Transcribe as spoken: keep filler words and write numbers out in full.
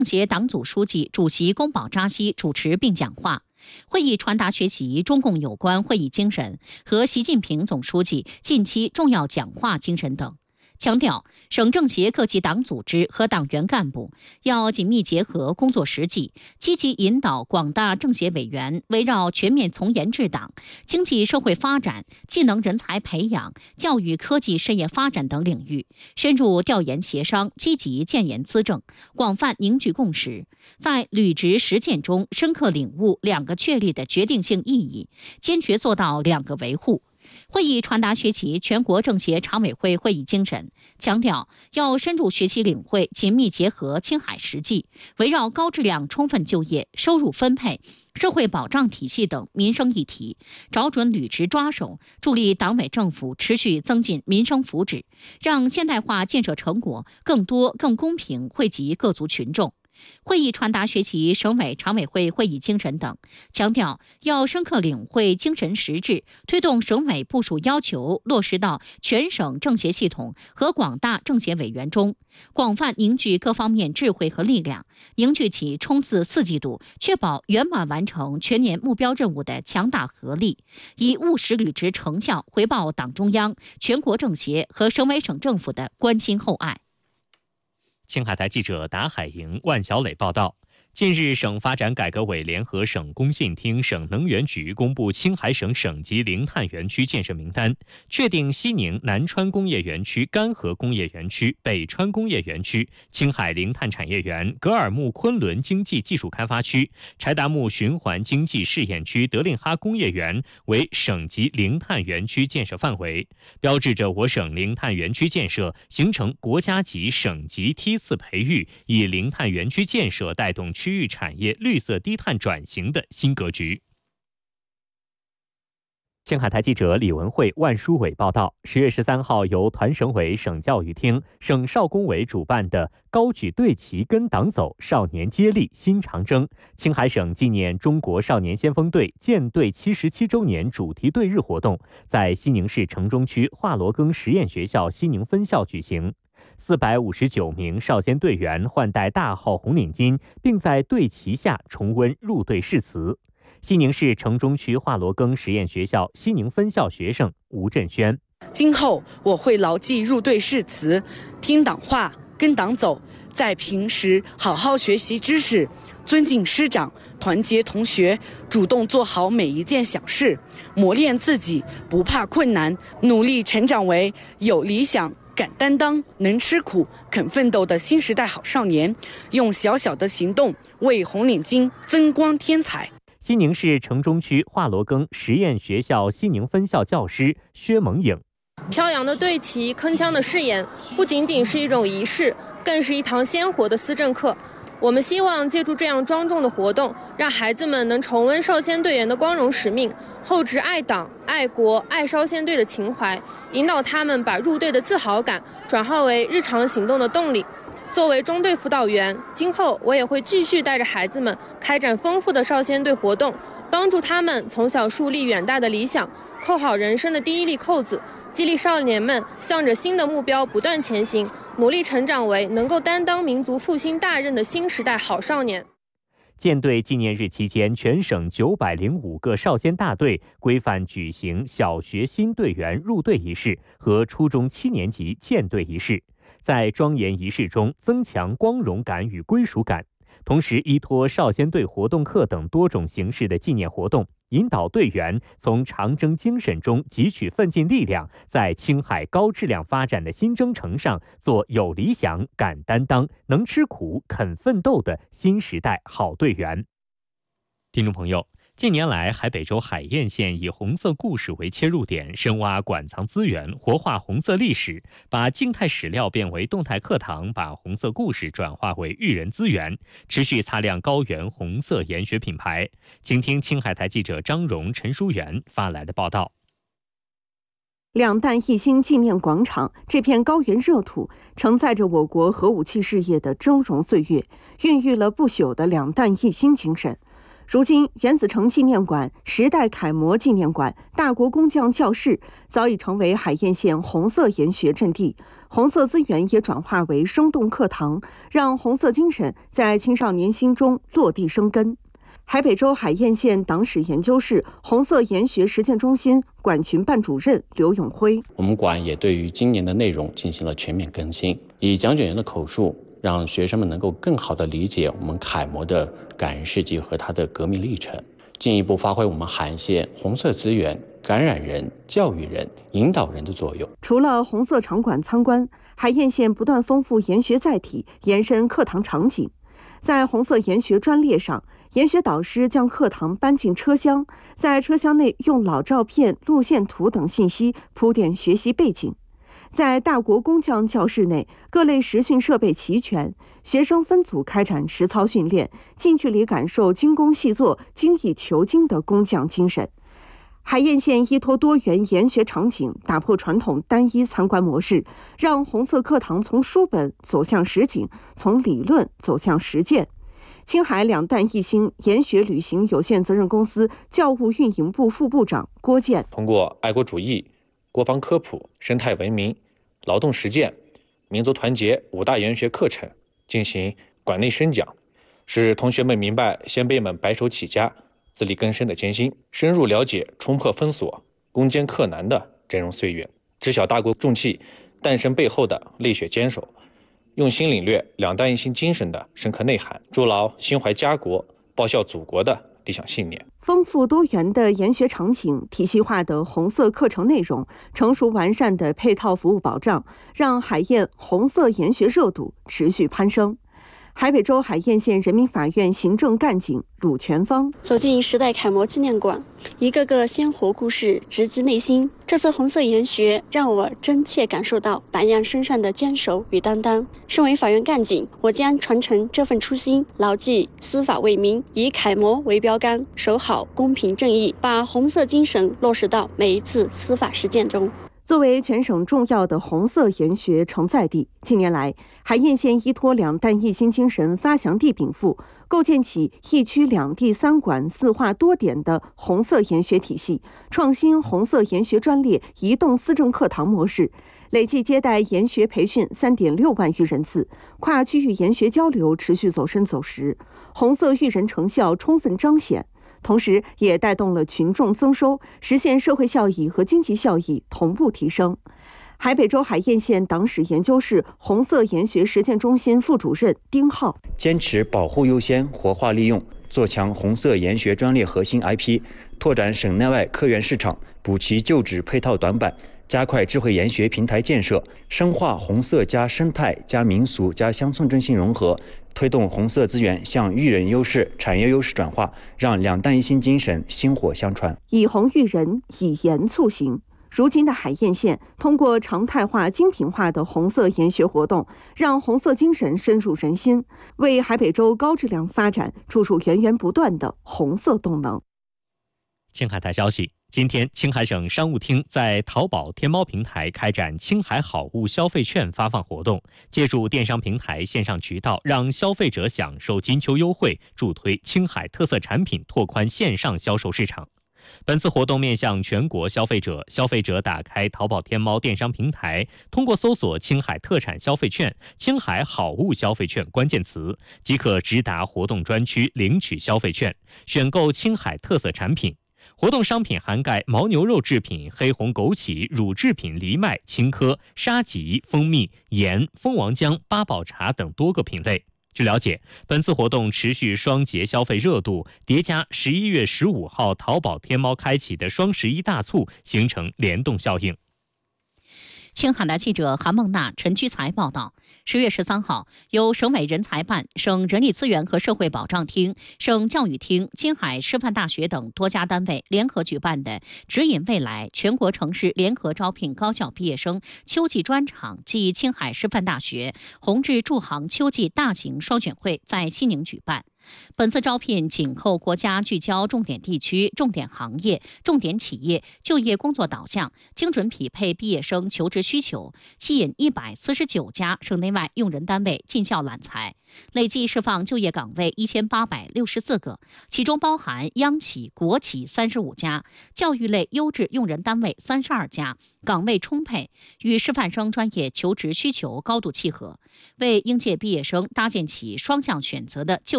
协党组书记、主席宫保扎西主持并讲话。会议传达学习中共有关会议精神和习近平总书记近期重要讲话精神等，强调省政协各级党组织和党员干部要紧密结合工作实际，积极引导广大政协委员围绕全面从严治党、经济社会发展、技能人才培养、教育科技事业发展等领域，深入调研协商，积极建言资政，广泛凝聚共识，在履职实践中深刻领悟两个确立的决定性意义，坚决做到两个维护。会议传达学习全国政协常委会会议精神，强调要深入学习领会，紧密结合青海实际，围绕高质量充分就业、收入分配、社会保障体系等民生议题，找准履职抓手，助力党委政府持续增进民生福祉，让现代化建设成果更多、更公平惠及各族群众。会议传达学习省委常委会会议精神等，强调要深刻领会精神实质，推动省委部署要求落实到全省政协系统和广大政协委员中，广泛凝聚各方面智慧和力量，凝聚起冲刺四季度、确保圆满完成全年目标任务的强大合力，以务实履职成效回报党中央、全国政协和省委省政府的关心厚爱。 青海台记者达海营、万小磊报道。近日，省发展改革委联合省工信厅、省能源局公布青海省省级零碳园区建设名单，确定西宁南川工业园区、干河工业园区、北川工业园区、青海零碳产业园、格尔木昆仑经济技术开发区、柴达木循环经济试验区、德令哈工业园为省级零碳园区建设范围，标志着我省零碳园区建设形成国家级、省级梯次培育，以零碳园区建设带动区域产业绿色低碳转型的新格局。青海台记者李文慧、万书伟报道。十月十三号，由团省委、省教育厅、省少工委主办的“高举队旗跟党走，少年接力新长征”青海省纪念中国少年先锋队建队七十七周年主题队日活动，在西宁市城中区华罗庚实验学校西宁分校举行。四百五十九名少先队员换戴大号红领巾，并在队旗下重温入队誓词。西宁市城中区华罗庚实验学校西宁分校学生吴振轩： 今后我会牢记入队誓词，听党话，跟党走，在平时好好学习知识，尊敬师长，团结同学，主动做好每一件小事，磨练自己，不怕困难，努力成长为有理想、敢担当、能吃苦、肯奋斗的新时代好少年，用小小的行动为红领巾增光添彩。 西宁市城中区华罗庚实验学校西宁分校教师薛萌颖： 飘扬的队旗、铿锵的誓言，不仅仅是一种仪式，更是一堂鲜活的思政课。我们希望借助这样庄重的活动，让孩子们能重温少先队员的光荣使命，厚植爱党、爱国、爱少先队的情怀，引导他们把入队的自豪感转化为日常行动的动力。作为中队辅导员，今后我也会继续带着孩子们开展丰富的少先队活动，帮助他们从小树立远大的理想，扣好人生的第一粒扣子，激励少年们向着新的目标不断前行，努力成长为能够担当民族复兴大任的新时代好少年。 建队纪念日期间，全省九百零五个少先大队规范举行小学新队员入队仪式和初中七年级建队仪式，在庄严仪式中增强光荣感与归属感，同时依托少先队活动课等多种形式的纪念活动，引导队员从长征精神中汲取奋进力量，在青海高质量发展的新征程上做有理想、敢担当、能吃苦、肯奋斗的新时代好队员。听众朋友，近年来，海北州海晏县以红色故事为切入点，深挖馆藏资源，活化红色历史，把静态史料变为动态课堂，把红色故事转化为育人资源，持续擦亮高原红色研学品牌。请听青海台记者张荣、陈淑媛发来的报道。 两弹一星纪念广场这片高原热土，承载着我国核武器事业的峥嵘岁月，孕育了不朽的两弹一星精神。如今，原子城纪念馆、时代楷模纪念馆、大国工匠教室早已成为海晏县红色研学阵地， 红色资源也转化为生动课堂，让红色精神在青少年心中落地生根。海北州海晏县党史研究室红色研学实践中心管群办主任刘永辉： 我们馆也对于今年的内容进行了全面更新，以讲解员的口述，让学生们能够更好地理解我们楷模的感人事迹和它的革命历程，进一步发挥我们海县红色资源感染人、教育人、引导人的作用。 除了红色场馆参观，海晏县不断丰富研学载体，延伸课堂场景。在红色研学专列上，研学导师将课堂搬进车厢，在车厢内用老照片、路线图等信息铺垫学习背景。在大国工匠教室内，各类实训设备齐全，学生分组开展实操训练，近距离感受精工细作、精益求精的工匠精神。海晏县依托多元研学场景，打破传统单一参观模式，让红色课堂从书本走向实景，从理论走向实践。青海两弹一星研学旅行有限责任公司教务运营部副部长郭健： 通过爱国主义、国防科普、生态文明、劳动实践、民族团结五大研学课程进行馆内宣讲，使同学们明白先辈们白手起家、自力更生的艰辛，深入了解冲破封锁、攻坚克难的峥嵘岁月，知晓大国重器诞生背后的泪血坚守，用心领略两弹一星精神的深刻内涵，筑牢心怀家国、报效祖国的理想信念。 丰富多元的研学场景、体系化的红色课程内容、成熟完善的配套服务保障，让海晏红色研学热度持续攀升。海北州海晏县人民法院行政干警鲁全芳： 走进时代楷模纪念馆，一个个鲜活故事直击内心。这次红色研学让我真切感受到白杨身上的坚守与担当。身为法院干警，我将传承这份初心，牢记司法为民，以楷模为标杆，守好公平正义，把红色精神落实到每一次司法实践中。 作为全省重要的红色研学承载地，近年来，海晏县依托两弹一星精神发祥地禀赋，构建起一区两地三馆四化多点的红色研学体系，创新红色研学专列移动思政课堂模式，累计接待研学培训 三点六万余人次，跨区域研学交流持续走深走实，红色育人成效充分彰显。同时也带动了群众增收，实现社会效益和经济效益同步提升。海北州海晏县党史研究室红色研学实践中心副主任丁浩： 坚持保护优先、活化利用，做强红色研学专列核心 I P， 拓展省内外客源市场，补齐旧址配套短板，加快智慧研学平台建设，深化红色加生态加民俗加乡村振兴融合，推动红色资源向育人优势、产业优势转化，让两弹一星精神薪火相传。 以红育人，以严促行。如今的海晏县通过常态化、精品化的红色研学活动，让红色精神深入人心，为海北州高质量发展注入源源不断的红色动能。 青海台消息，今天青海省商务厅在淘宝天猫平台开展青海好物消费券发放活动，借助电商平台线上渠道，让消费者享受金秋优惠，助推青海特色产品拓宽线上销售市场。本次活动面向全国消费者，消费者打开淘宝天猫电商平台，通过搜索青海特产消费券、青海好物消费券关键词，即可直达活动专区领取消费券，选购青海特色产品。活动商品涵盖牦牛肉制品、黑红枸杞、乳制品藜麦、青稞、沙棘、蜂蜜、盐、蜂王浆、八宝茶等多个品类。据了解，本次活动持续双节消费热度，叠加十一月十五号淘宝天猫开启的双十一大促，形成联动效应。 青海的记者韩梦娜、陈居才报道，十月十三号，由省委人才办、省人力资源和社会保障厅、省教育厅、青海师范大学等多家单位联合举办的“指引未来”全国城市联合招聘高校毕业生秋季专场暨青海师范大学宏志筑航秋季大型双选会在西宁举办。 本次招聘紧扣国家聚焦重点地区、重点行业、重点企业就业工作导向，精准匹配毕业生求职需求，吸引一百四十九家省内外用人单位进校揽才，累计释放就业岗位一千八百六十四个，其中包含央企、国企三十五家，教育类优质用人单位三十二家，岗位充沛，与师范生专业求职需求高度契合，为应届毕业生搭建起双向选择的就